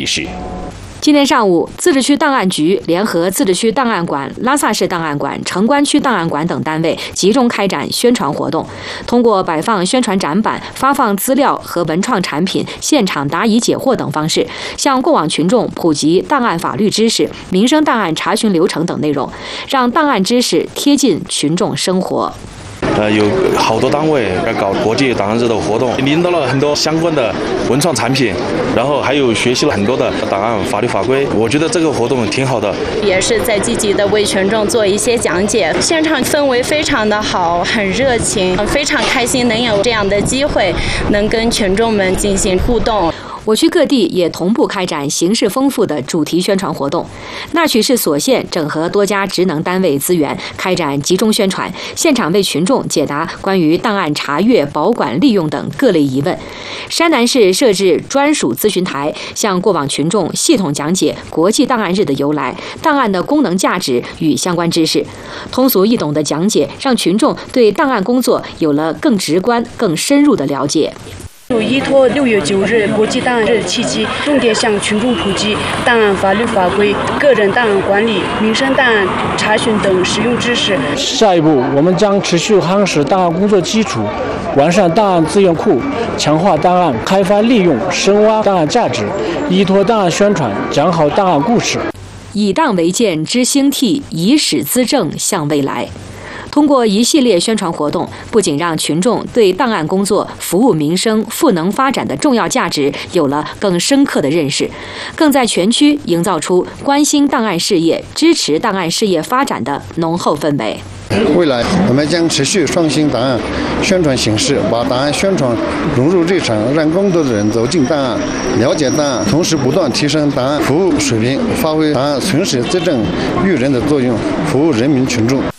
示。 今天上午，自治区档案局联合自治区档案馆、拉萨市档案馆、城关区档案馆等单位集中开展宣传活动，通过摆放宣传展板、发放资料和文创产品、现场答疑解惑等方式，向过往群众普及档案法律知识、民生档案查询流程等内容，让档案知识贴近群众生活。 有好多单位要搞国际档案日的活动，领到了很多相关的文创产品，然后还有学习了很多的档案法律法规。我觉得这个活动挺好的， 也是在积极的为群众做一些讲解。现场氛围非常的好，很热情，非常开心能有这样的机会，能跟群众们进行互动。 我区各地也同步开展形式丰富的主题宣传活动。那曲市所县整合多家职能单位资源，开展集中宣传，现场为群众解答关于档案查阅、保管、利用等各类疑问。山南市设置专属咨询台，向过往群众系统讲解国际档案日的由来、档案的功能价值与相关知识。通俗易懂的讲解，让群众对档案工作有了更直观、更深入的了解。 依托6月9日国际档案日契机，重点向群众普及档案法律法规、个人档案管理、民生档案查询等实用知识。 下一步，我们将持续夯实档案工作基础，完善档案资源库，强化档案开发利用，深挖档案价值，依托档案宣传，讲好档案故事。 以档为鉴知兴替，以史资政向未来。通过一系列宣传活动，不仅让群众对档案工作、服务民生、赋能发展的重要价值有了更深刻的认识，更在全区营造出关心档案事业、支持档案事业发展的浓厚氛围。 未来，我们将持续创新档案宣传形式，把档案宣传融入日常，让更多的人走进档案、了解档案，同时不断提升档案服务水平，发挥档案存史资政育人的作用，服务人民群众。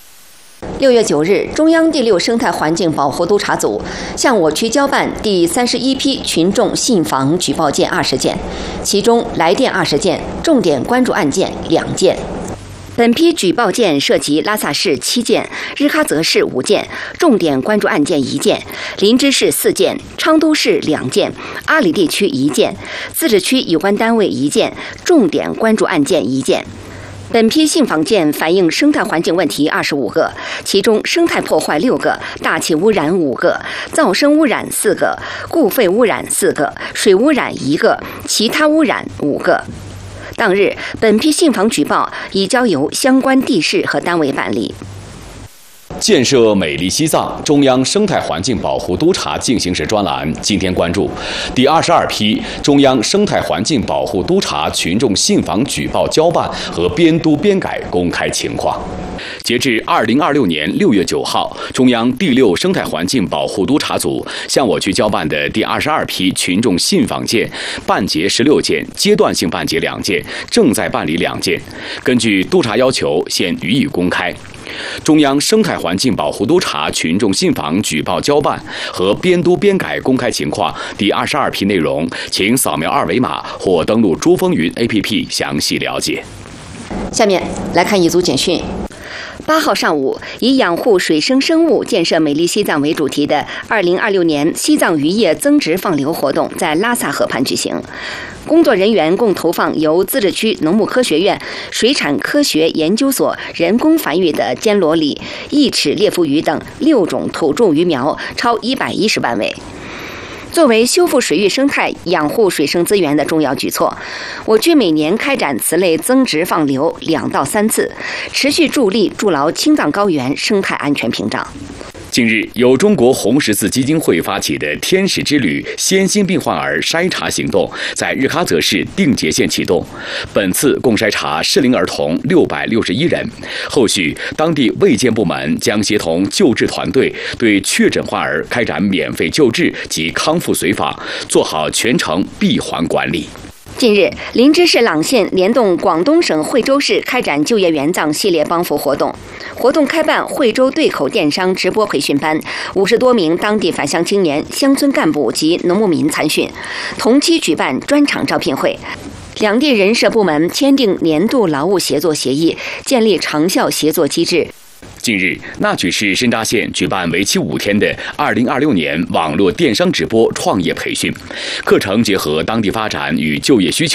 6月9日，中央第6生态环境保护督察组向我区交办第31批群众信访举报件20件，其中来电20件，重点关注案件2件。本批举报件涉及拉萨市7件、日喀则市5件，重点关注案件1件；林芝市4件、昌都市2件、阿里地区1件，自治区有关单位1件，重点关注案件1件。本批信访件反映生态环境问题25个，其中生态破坏6个，大气污染5个，噪声污染4个，固废污染4个，水污染1个，其他污染5个。当日，本批信访举报已交由相关地市和单位办理。 建设美丽西藏中央生态环境保护督察进行时专栏今天关注第22批中央生态环境保护督察群众信访举报交办和编督编改公开情况。截至2026年6月9号，中央第6生态环境保护督察组向我区交办的第22批群众信访件办结16件，阶段性办结2件，正在办理2件。根据督察要求，现予以公开。中央生态环境保护督察群众信访举报交办和编督编改公开情况第22批内容，请扫描2维码或登录珠风云 APP 详细了解。 下面来看一组简讯。8号上午，以养护水生生物、建设美丽西藏为主题的2026年西藏渔业增值放流活动在拉萨河畔举行。工作人员共投放由自治区农牧科学院水产科学研究所人工繁育的坚罗里、异齿裂腹鱼等6种土种鱼苗，超110万尾。作为修复水域生态、养护水生资源的重要举措，我区每年开展此类增值放流2到3次，持续助力筑牢青藏高原生态安全屏障。 近日，由中国红十字基金会发起的“天使之旅”先心病患儿筛查行动在日喀则市定结县启动。本次共筛查适龄儿童661人。后续，当地卫健部门将协同救治团队对确诊患儿开展免费救治及康复随访，做好全程闭环管理。 近日，林芝市朗县联动广东省惠州市开展就业援藏系列帮扶活动。活动开办惠州对口电商直播培训班，50多名当地返乡青年、乡村干部及农牧民参训。同期举办专场招聘会，两地人社部门签订年度劳务协作协议，建立长效协作机制。 近日，那曲市申扎县举办为期5天的2026年网络电商直播创业培训，课程结合当地发展与就业需求。